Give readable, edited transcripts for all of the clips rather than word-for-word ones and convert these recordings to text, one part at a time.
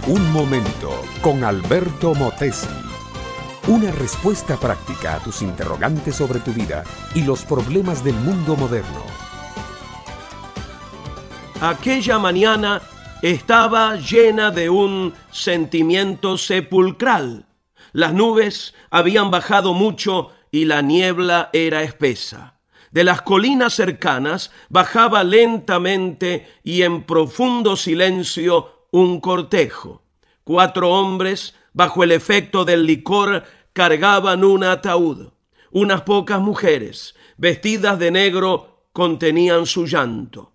Un momento con Alberto Motesi. Una respuesta práctica a tus interrogantes sobre tu vida y los problemas del mundo moderno. Aquella mañana estaba llena de un sentimiento sepulcral. Las nubes habían bajado mucho y la niebla era espesa. De las colinas cercanas bajaba lentamente y en profundo silencio un cortejo. 4 hombres, bajo el efecto del licor, cargaban un ataúd. Unas pocas mujeres, vestidas de negro, contenían su llanto.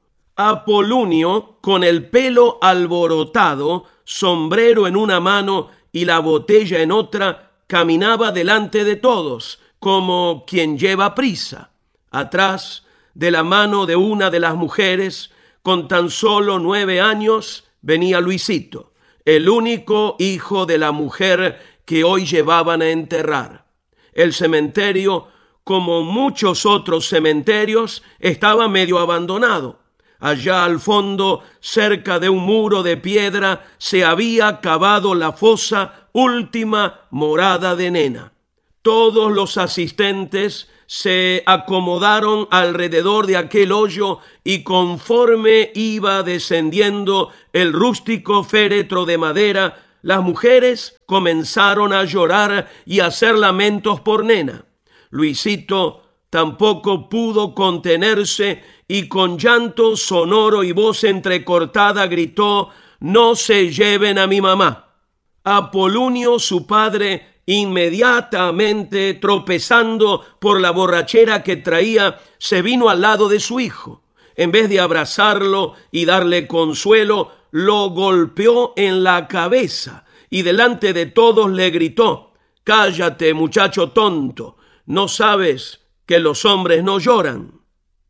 Apolunio, con el pelo alborotado, sombrero en una mano y la botella en otra, caminaba delante de todos, como quien lleva prisa. Atrás, de la mano de una de las mujeres, con tan solo 9 años, venía Luisito, el único hijo de la mujer que hoy llevaban a enterrar. El cementerio, como muchos otros cementerios, estaba medio abandonado. Allá al fondo, cerca de un muro de piedra, se había cavado la fosa última morada de nena. Todos los asistentes se acomodaron alrededor de aquel hoyo y conforme iba descendiendo el rústico féretro de madera, las mujeres comenzaron a llorar y a hacer lamentos por nena. Luisito tampoco pudo contenerse y con llanto sonoro y voz entrecortada gritó: «No se lleven a mi mamá». Apolunio, su padre, inmediatamente, tropezando por la borrachera que traía, se vino al lado de su hijo. En vez de abrazarlo y darle consuelo, lo golpeó en la cabeza y delante de todos le gritó: «Cállate, muchacho tonto, ¿no sabes que los hombres no lloran?».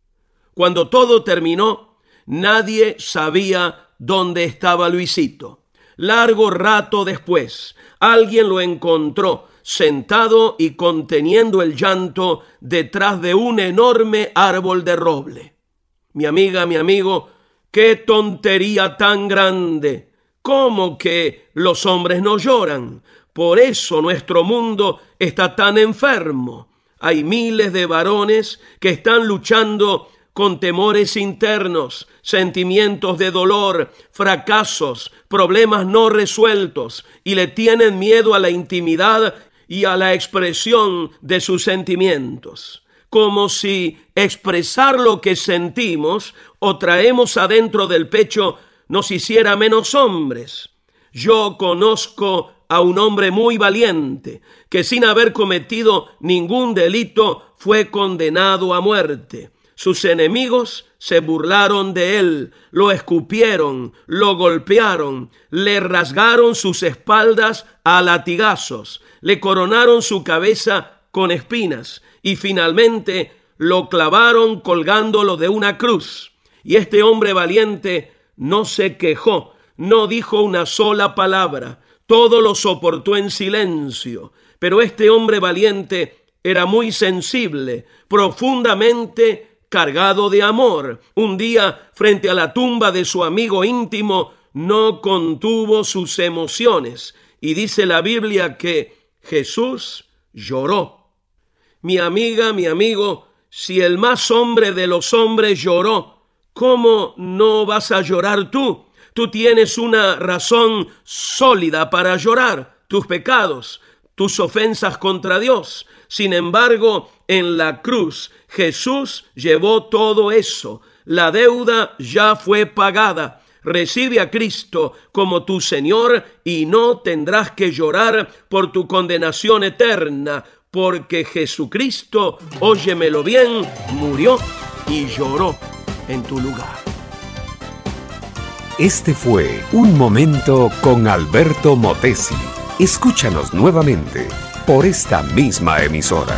Cuando todo terminó, nadie sabía dónde estaba Luisito. Largo rato después, alguien lo encontró sentado y conteniendo el llanto detrás de un enorme árbol de roble. Mi amiga, mi amigo, qué tontería tan grande. ¿Cómo que los hombres no lloran? Por eso nuestro mundo está tan enfermo. Hay miles de varones que están luchando con temores internos, sentimientos de dolor, fracasos, problemas no resueltos, y le tienen miedo a la intimidad y a la expresión de sus sentimientos. Como si expresar lo que sentimos o traemos adentro del pecho nos hiciera menos hombres. Yo conozco a un hombre muy valiente que sin haber cometido ningún delito fue condenado a muerte. Sus enemigos se burlaron de él, lo escupieron, lo golpearon, le rasgaron sus espaldas a latigazos, le coronaron su cabeza con espinas y finalmente lo clavaron colgándolo de una cruz. Y este hombre valiente no se quejó, no dijo una sola palabra, todo lo soportó en silencio. Pero este hombre valiente era muy sensible, profundamente cargado de amor. Un día, frente a la tumba de su amigo íntimo, no contuvo sus emociones. Y dice la Biblia que Jesús lloró. Mi amiga, mi amigo, si el más hombre de los hombres lloró, ¿cómo no vas a llorar tú? Tú tienes una razón sólida para llorar, tus pecados, tus ofensas contra Dios. Sin embargo, en la cruz, Jesús llevó todo eso. La deuda ya fue pagada. Recibe a Cristo como tu Señor y no tendrás que llorar por tu condenación eterna, porque Jesucristo, óyemelo bien, murió y lloró en tu lugar. Este fue Un Momento con Alberto Motesi. Escúchanos nuevamente por esta misma emisora.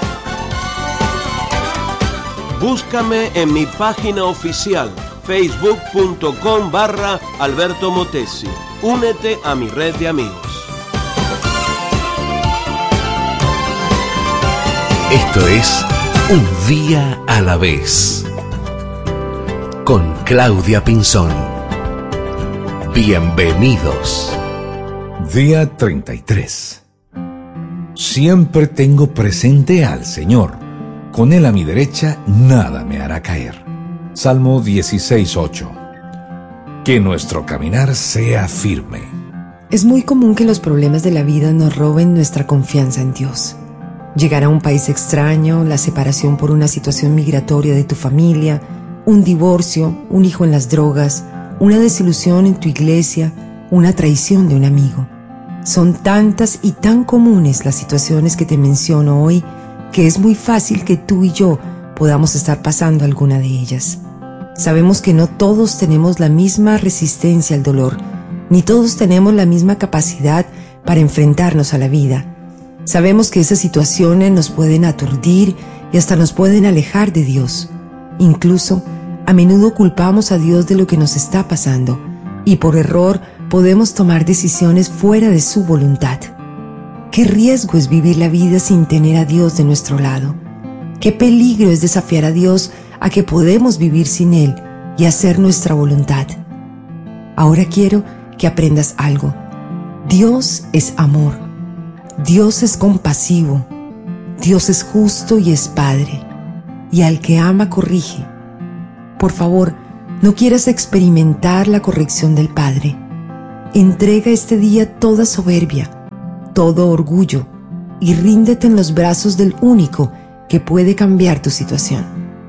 Búscame en mi página oficial facebook.com/Alberto Motesi. Únete a mi red de amigos. Esto es Un Día a la Vez con Claudia Pinzón. Bienvenidos. Día 33. Siempre tengo presente al Señor. Con Él a mi derecha, nada me hará caer. Salmo 16:8. Que nuestro caminar sea firme. Es muy común que los problemas de la vida nos roben nuestra confianza en Dios. Llegar a un país extraño, la separación por una situación migratoria de tu familia, un divorcio, un hijo en las drogas, una desilusión en tu iglesia, una traición de un amigo. Son tantas y tan comunes las situaciones que te menciono hoy que es muy fácil que tú y yo podamos estar pasando alguna de ellas. Sabemos que no todos tenemos la misma resistencia al dolor, ni todos tenemos la misma capacidad para enfrentarnos a la vida. Sabemos que esas situaciones nos pueden aturdir y hasta nos pueden alejar de Dios. Incluso, a menudo culpamos a Dios de lo que nos está pasando y por error podemos tomar decisiones fuera de su voluntad. Qué riesgo es vivir la vida sin tener a Dios de nuestro lado. Qué peligro es desafiar a Dios a que podemos vivir sin Él y hacer nuestra voluntad. Ahora quiero que aprendas algo. Dios es amor. Dios es compasivo. Dios es justo y es Padre. Y al que ama corrige. Por favor, no quieras experimentar la corrección del Padre. Entrega este día toda soberbia, todo orgullo y ríndete en los brazos del único que puede cambiar tu situación.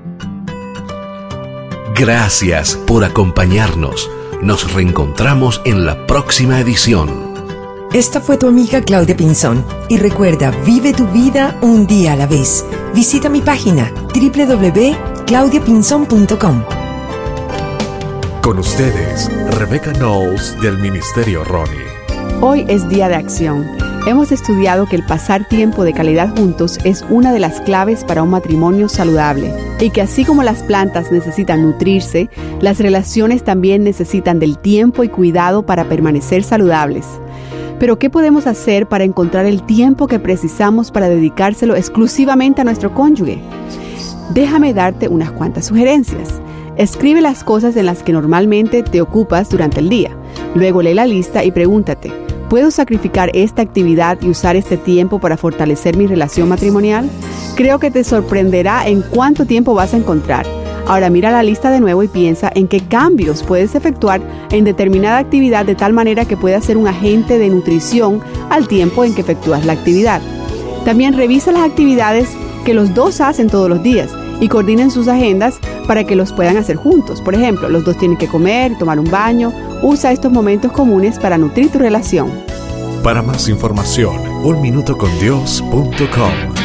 Gracias por acompañarnos. Nos reencontramos en la próxima edición. Esta fue tu amiga Claudia Pinzón. Y recuerda, vive tu vida un día a la vez. Visita mi página www.claudiapinzon.com. Con ustedes, Rebecca Knowles del Ministerio Ronnie. Hoy es Día de Acción. Hemos estudiado que el pasar tiempo de calidad juntos es una de las claves para un matrimonio saludable y que así como las plantas necesitan nutrirse, las relaciones también necesitan del tiempo y cuidado para permanecer saludables. Pero ¿qué podemos hacer para encontrar el tiempo que precisamos para dedicárselo exclusivamente a nuestro cónyuge? Déjame darte unas cuantas sugerencias. Escribe las cosas en las que normalmente te ocupas durante el día. Luego lee la lista y pregúntate, ¿puedo sacrificar esta actividad y usar este tiempo para fortalecer mi relación matrimonial? Creo que te sorprenderá en cuánto tiempo vas a encontrar. Ahora mira la lista de nuevo y piensa en qué cambios puedes efectuar en determinada actividad de tal manera que pueda ser un agente de nutrición al tiempo en que efectúas la actividad. También revisa las actividades que los dos hacen todos los días y coordinen sus agendas para que los puedan hacer juntos. Por ejemplo, los dos tienen que comer y tomar un baño. Usa estos momentos comunes para nutrir tu relación. Para más información, unminutocondios.com.